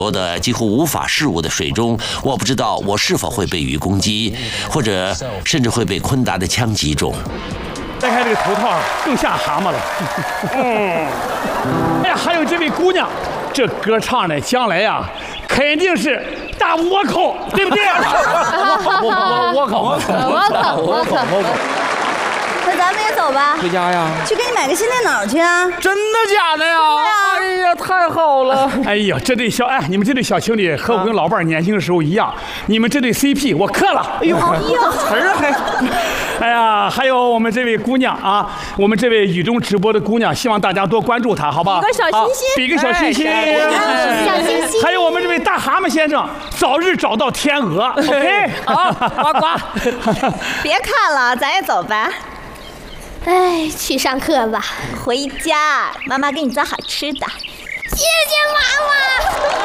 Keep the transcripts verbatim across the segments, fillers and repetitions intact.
的几乎无法视物的水中，我不知道我是否会被鱼攻击，或者甚至会被昆达的枪击中。 再看这个头套更吓蛤蟆了。嗯，哎呀，还有这位姑娘，这歌唱的将来呀，肯定是大倭寇，对不对？ 我我我口， 我口，我口，我口。 那咱们也走吧， 回家呀？ 去给你买个新电脑去啊！ 真的假的呀？哎呀，太好了！ 哎呀，这对小哎，你们这对小情侣和我跟老伴儿年轻的时候一样，你们这对 C P 我磕了。哎呦， 哎呦， 词儿还， 哎呀，还有我们这位姑娘啊，我们这位雨中直播的姑娘，希望大家多关注她，好不好？ 比个小心心， 比个小心心， 小心心。 还有我们这位大蛤蟆先生，早日找到天鹅。OK， 好，呱呱。 别看了，咱也走吧。 哎，去上课吧。 回家，妈妈给你做好吃的。 谢谢妈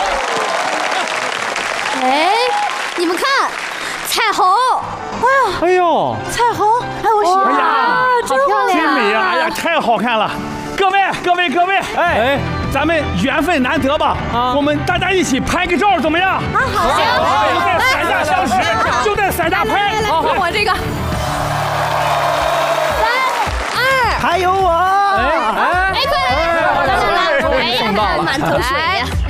妈。哎，你们看，彩虹！ 哎呦， 彩虹！哎，我是哎呀， 真漂亮， 真美呀！哎呀，太好看了！各位，各位，各位，哎，咱们缘分难得吧？啊，我们大家一起拍个照，怎么样？ 啊，好， 就在伞下相识，就在伞下拍。 来，换我这个。 还有我！哎哎，快来！来来来，哎呀，满头水呀！